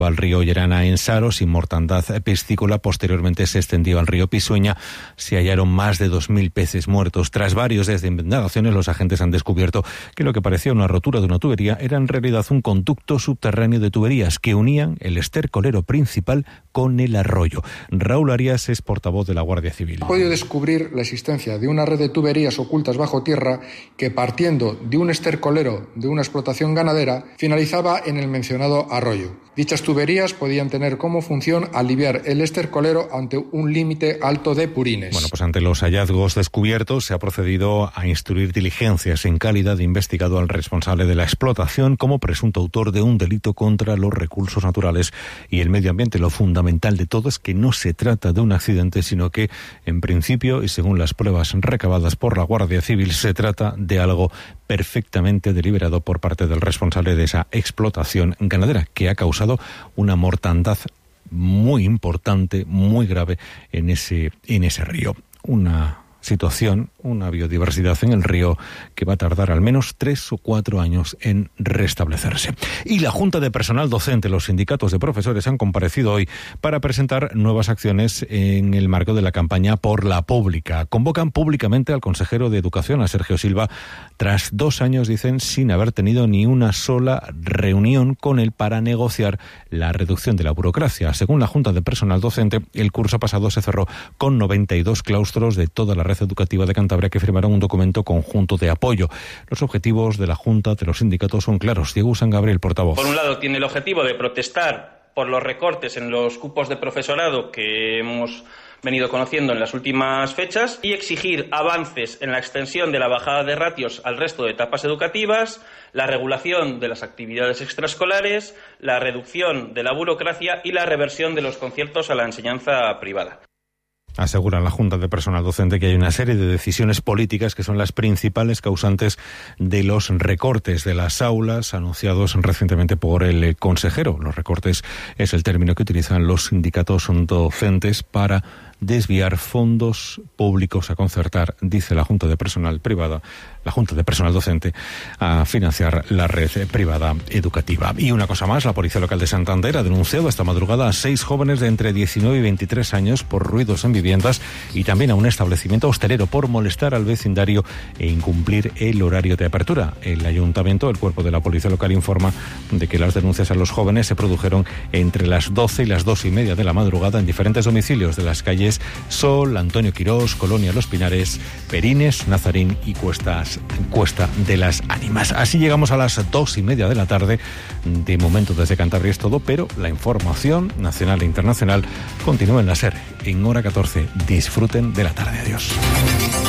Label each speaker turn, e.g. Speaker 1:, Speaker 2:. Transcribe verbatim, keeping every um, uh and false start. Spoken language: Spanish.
Speaker 1: al río Llerana en Saro sin mortandad piscícola. Posteriormente se extendió al río Pisueña. Se hallaron más de dos mil peces muertos. Tras varios días de indagaciones, los agentes han descubierto que lo que parecía una rotura de una tubería era en realidad un conducto subterráneo de tuberías que unían el estercolero principal con el arroyo. Raúl Arias es portavoz de la Guardia Civil.
Speaker 2: Ha podido descubrir la existencia de una red de tuberías ocultas bajo tierra que, partiendo de un estercolero de una explotación ganadera, finalizaba en el mencionado arroyo. Dichas tuberías podían tener como función aliviar el estercolero ante un límite alto de purines.
Speaker 1: Bueno, pues ante los hallazgos descubiertos se ha procedido a instruir diligencias en calidad de investigado al responsable de la explotación como presunto autor de un delito contra los recursos naturales y el medio ambiente. Lo fundamental de todo es que no se trata de un accidente, sino que, en principio, y según las pruebas recabadas por la Guardia Civil, se trata de algo perfectamente deliberado por parte del responsable de esa explotación ganadera, que ha causado una mortandad muy importante, muy grave en ese, en ese río. Una situación, una biodiversidad en el río que va a tardar al menos tres o cuatro años en restablecerse. Y la Junta de Personal Docente, los sindicatos de profesores han comparecido hoy para presentar nuevas acciones en el marco de la campaña por la pública. Convocan públicamente al consejero de Educación, a Sergio Silva, tras dos años, dicen, sin haber tenido ni una sola reunión con él para negociar la reducción de la burocracia. Según la Junta de Personal Docente, el curso pasado se cerró con noventa y dos claustros de toda la red educativa de Cantabria que firmaron un documento conjunto de apoyo. Los objetivos de la Junta de los sindicatos son claros. Diego San Gabriel, portavoz.
Speaker 3: Por un lado, tiene el objetivo de protestar por los recortes en los cupos de profesorado que hemos venido conociendo en las últimas fechas y exigir avances en la extensión de la bajada de ratios al resto de etapas educativas, la regulación de las actividades extraescolares, la reducción de la burocracia y la reversión de los conciertos a la enseñanza privada.
Speaker 1: Asegura la Junta de Personal Docente que hay una serie de decisiones políticas que son las principales causantes de los recortes de las aulas anunciados recientemente por el consejero. Los recortes es el término que utilizan los sindicatos docentes para desviar fondos públicos a concertar, dice la Junta de Personal Privada, la Junta de Personal Docente, a financiar la red privada educativa. Y una cosa más, la Policía Local de Santander ha denunciado esta madrugada a seis jóvenes de entre diecinueve y veintitrés años por ruidos en viviendas y también a un establecimiento hostelero por molestar al vecindario e incumplir el horario de apertura. El Ayuntamiento, el Cuerpo de la Policía Local, informa de que las denuncias a los jóvenes se produjeron entre las doce y las dos y media de la madrugada en diferentes domicilios de las calles Sol, Antonio Quirós, Colonia Los Pinares, Perines, Nazarín y Cuestas, Cuesta de las Ánimas. Así llegamos a las dos y media de la tarde. De momento desde Cantabria es todo, pero la información nacional e internacional continúa en la SER. En hora catorce, disfruten de la tarde. Adiós.